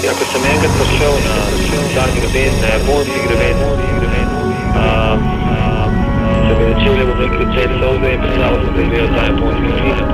Ja, ko sem enkrat prišel na ta greben, na Japonski greben, se mi začeli v neki celi solze in predstavljal sem, da je bil ta japonski film.